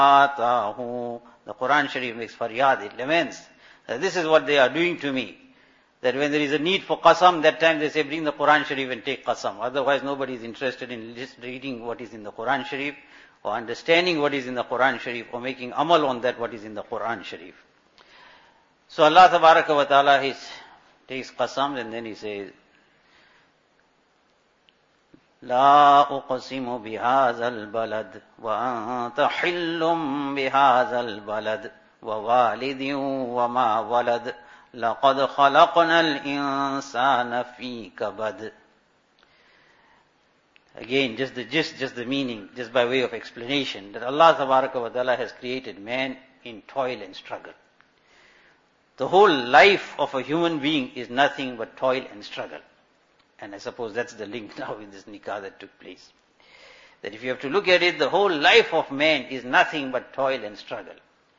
atahu. The Quran Sharif makes faryad, it laments. This is what they are doing to me. That when there is a need for qasam, that time they say, bring the Quran Sharif and take qasam. Otherwise nobody is interested in just reading what is in the Quran Sharif, or understanding what is in the Quran Sharif, or making amal on that what is in the Quran Sharif. So Allah Tabaraka wa Ta'ala takes qasam and then he says, لا أقسم بهذا البلد وأنت حل بهذا البلد ووالد وما ولد لقد خلقنا الإنسان في كبد. Again, just the gist, just the meaning, just by way of explanation, that Allah Tabaraka wa Ta'ala has created man in toil and struggle. The whole life of a human being is nothing but toil and struggle. And I suppose that's the link now in this nikah that took place. That if you have to look at it, the whole life of man is nothing but toil and struggle.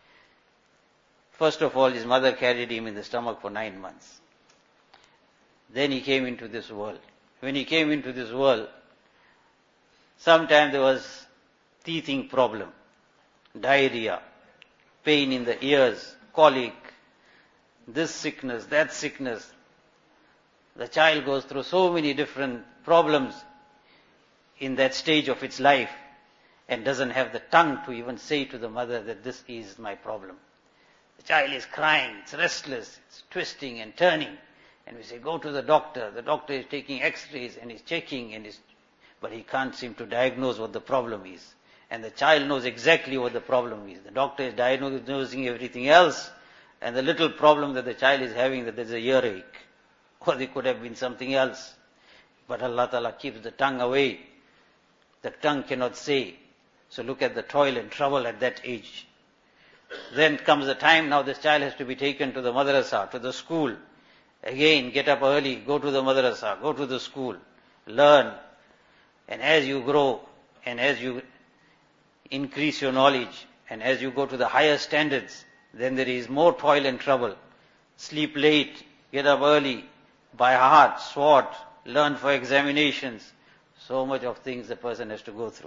First of all, his mother carried him in the stomach for 9 months. Then he came into this world. When he came into this world, sometimes there was teething problem, diarrhea, pain in the ears, colic, this sickness, that sickness. The child goes through so many different problems in that stage of its life and doesn't have the tongue to even say to the mother that this is my problem. The child is crying, it's restless, it's twisting and turning. And we say, go to the doctor. The doctor is taking x-rays and is checking but he can't seem to diagnose what the problem is. And the child knows exactly what the problem is. The doctor is diagnosing everything else, and the little problem that the child is having, that there's a earache, or there could have been something else. But Allah Ta'ala keeps the tongue away. The tongue cannot say. So look at the toil and trouble at that age. Then comes the time, now this child has to be taken to the madrasa, to the school. Again, get up early, go to the madrasa, go to the school, learn. And as you grow, and as you increase your knowledge, and as you go to the higher standards, then there is more toil and trouble. Sleep late, get up early, by heart, swat, learn for examinations. So much of things the person has to go through.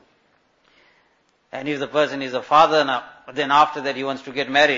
And if the person is a father now, then after that he wants to get married.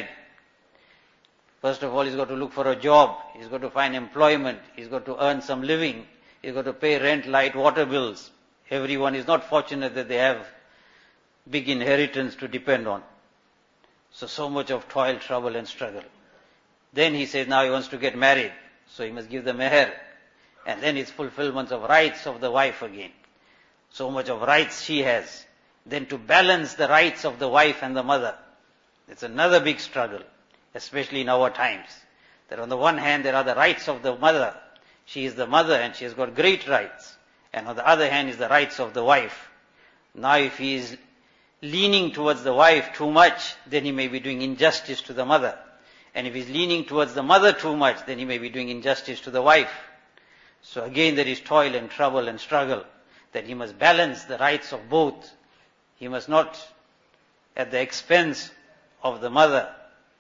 First of all, he's got to look for a job, he's got to find employment, he's got to earn some living, he's got to pay rent, light, water bills. Everyone is not fortunate that they have big inheritance to depend on. So much of toil, trouble and struggle. Then he says now he wants to get married. So he must give the meher. And then it's fulfillment of rights of the wife again. So much of rights she has. Then to balance the rights of the wife and the mother. It's another big struggle, especially in our times. That on the one hand there are the rights of the mother. She is the mother and she has got great rights. And on the other hand is the rights of the wife. Now if he is leaning towards the wife too much, then he may be doing injustice to the mother. And if he's leaning towards the mother too much, then he may be doing injustice to the wife. So again there is toil and trouble and struggle, that he must balance the rights of both. He must not, at the expense of the mother,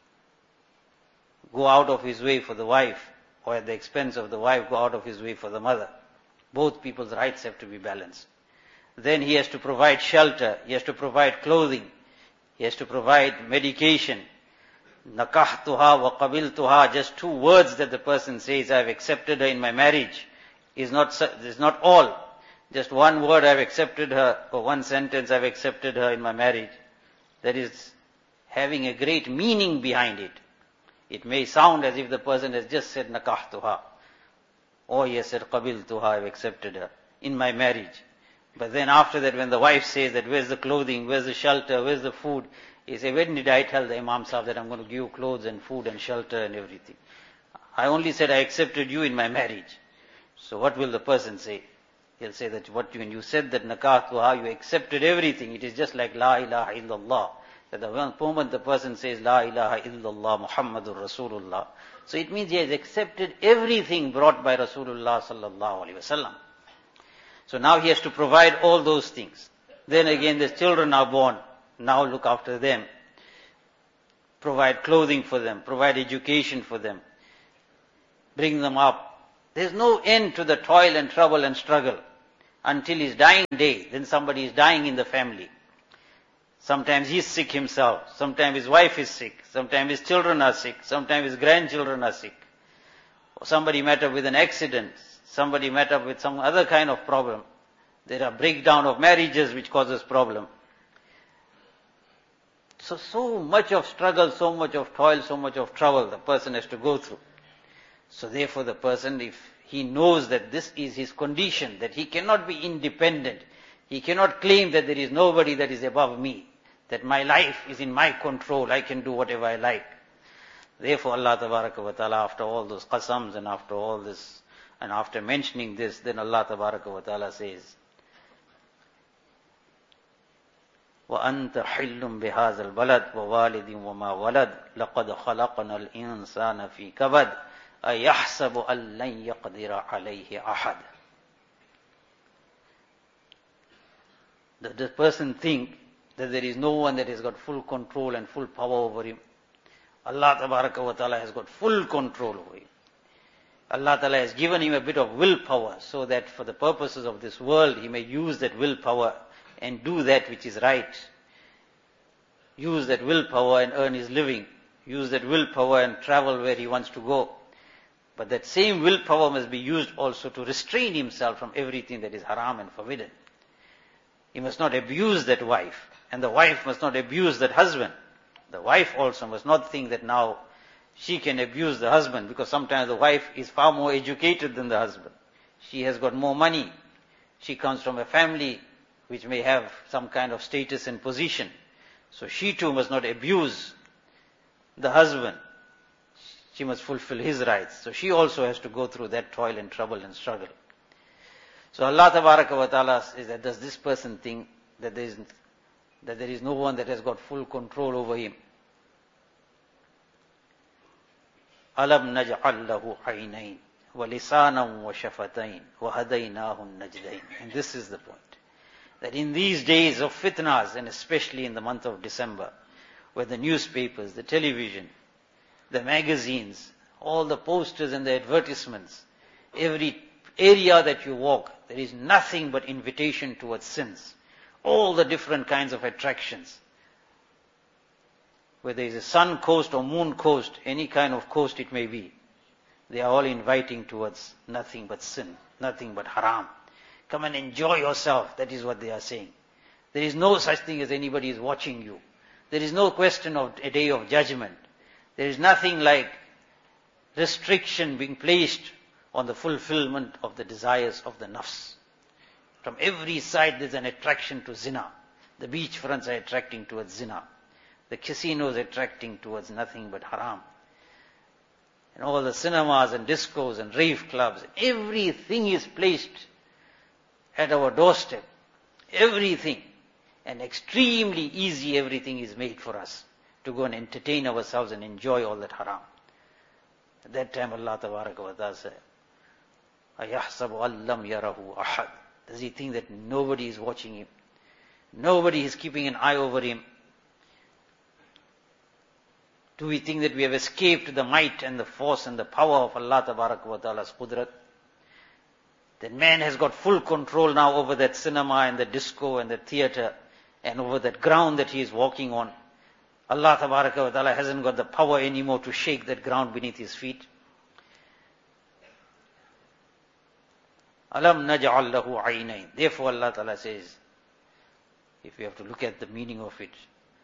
go out of his way for the wife, or at the expense of the wife go out of his way for the mother. Both people's rights have to be balanced. Then he has to provide shelter, he has to provide clothing, he has to provide medication. Nakahtuha wa qabiltuha, just 2 words that the person says, I have accepted her in my marriage, is not all. Just 1 word, I have accepted her, or 1 sentence, I have accepted her in my marriage. That is having a great meaning behind it. It may sound as if the person has just said nakahtuha, or he has said qabiltuha, I have accepted her in my marriage. But then after that, when the wife says that where's the clothing, where's the shelter, where's the food, he says, when did I tell the Imam Sahib that I'm going to give you clothes and food and shelter and everything? I only said I accepted you in my marriage. So what will the person say? He'll say that when you said that nakahtuha, you accepted everything. It is just like la ilaha illallah. That the moment the person says la ilaha illallah Muhammadur Rasulullah, so it means he has accepted everything brought by Rasulullah sallallahu alaihi wasallam. So now he has to provide all those things. Then again the children are born. Now look after them. Provide clothing for them. Provide education for them. Bring them up. There's no end to the toil and trouble and struggle until his dying day. Then somebody is dying in the family. Sometimes he's sick himself. Sometimes his wife is sick. Sometimes his children are sick. Sometimes his grandchildren are sick. Or somebody met up with an accident. Somebody met up with some other kind of problem. There are breakdown of marriages which causes problem. So much of struggle, so much of toil, so much of trouble the person has to go through. So therefore the person, if he knows that this is his condition, that he cannot be independent, he cannot claim that there is nobody that is above me, that my life is in my control, I can do whatever I like. Therefore Allah Tabaraka wa Ta'ala, after all those qasams and after all this, and after mentioning this, then Allah Tabaraka wa Ta'ala says, وَأَنْتَ حِلٌّ بِهَذَا الْبَلَدِ وَوَالِدٍ وَمَا وَلَدٍ لَقَدْ خَلَقْنَا الْإِنسَانَ فِي كَبَدٍ أَيَحْسَبُ أَنْ لَنْ يَقْدِرَ عَلَيْهِ أَحَدٍ. The person think that there is no one that has got full control and full power over him. Allah Tabaraka wa Ta'ala has got full control over him. Allah Ta'ala has given him a bit of willpower so that for the purposes of this world he may use that willpower and do that which is right. Use that willpower and earn his living. Use that willpower and travel where he wants to go. But that same willpower must be used also to restrain himself from everything that is haram and forbidden. He must not abuse that wife, and the wife must not abuse that husband. The wife also must not think that now she can abuse the husband, because sometimes the wife is far more educated than the husband. She has got more money. She comes from a family which may have some kind of status and position. So she too must not abuse the husband. She must fulfill his rights. So she also has to go through that toil and trouble and struggle. So Allah Tabaraka wa Ta'ala says that does this person think that there is no one that has got full control over him? Alam naj'al lahu aynayn wa lisanan wa shafatayn wa hadaynahu an-najdayn. And this is the point. That in these days of fitnas, and especially in the month of December, where the newspapers, the television, the magazines, all the posters and the advertisements, every area that you walk, there is nothing but invitation towards sins. All the different kinds of attractions. Whether it is a sun coast or moon coast, any kind of coast it may be, they are all inviting towards nothing but sin, nothing but haram. Come and enjoy yourself, that is what they are saying. There is no such thing as anybody is watching you. There is no question of a day of judgment. There is nothing like restriction being placed on the fulfillment of the desires of the nafs. From every side there is an attraction to zina. The beach fronts are attracting towards zina. The casinos attracting towards nothing but haram. And all the cinemas and discos and rave clubs, everything is placed at our doorstep. Everything. And extremely easy everything is made for us to go and entertain ourselves and enjoy all that haram. At that time Allah Tabaraka wa Ta'ala said, أَيَحْسَبُ أَلَّمْ يَرَهُ أَحَدٍ. Does he think that nobody is watching him? Nobody is keeping an eye over him? Do we think that we have escaped the might and the force and the power of Allah Tabaraka wa Ta'ala's qudrat? That man has got full control now over that cinema and the disco and the theater and over that ground that he is walking on. Allah Tabaraka wa Ta'ala hasn't got the power anymore to shake that ground beneath his feet. Alam naj'al lahu aynayn. Therefore Allah Ta'ala says, if we have to look at the meaning of it,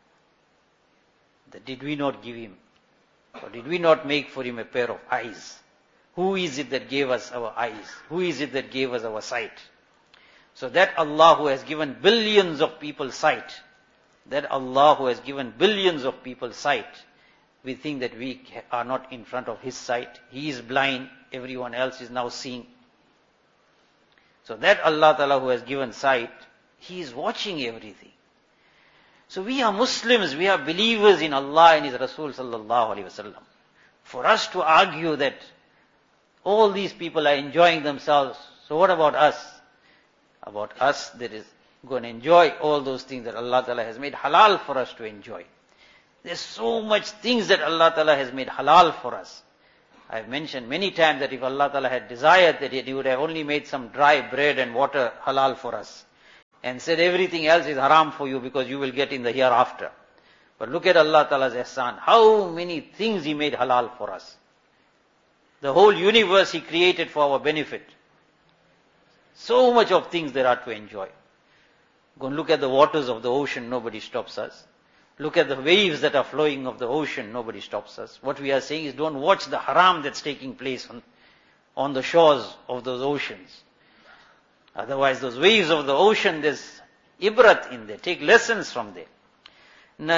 that did we not give him, or did we not make for him a pair of eyes? Who is it that gave us our eyes? Who is it that gave us our sight? So that Allah who has given billions of people sight, that Allah who has given billions of people sight, we think that we are not in front of His sight. He is blind, everyone else is now seeing. So that Allah Ta'ala who has given sight, He is watching everything. So we are Muslims, we are believers in Allah and His Rasul Sallallahu Alaihi Wasallam. For us to argue that all these people are enjoying themselves, so what about us? About us, there is going to enjoy all those things that Allah Ta'ala has made halal for us to enjoy. There's so much things that Allah Ta'ala has made halal for us. I've mentioned many times that if Allah Ta'ala had desired that He would have only made some dry bread and water halal for us. and said everything else is haram for you because you will get in the hereafter. But look at Allah Ta'ala's ihsan. How many things He made halal for us. The whole universe He created for our benefit. So much of things there are to enjoy. Go and look at the waters of the ocean, nobody stops us. Look at the waves that are flowing of the ocean, nobody stops us. What we are saying is don't watch the haram that's taking place on the shores of those oceans. Otherwise those waves of the ocean, there's ibrat in there. Take lessons from there.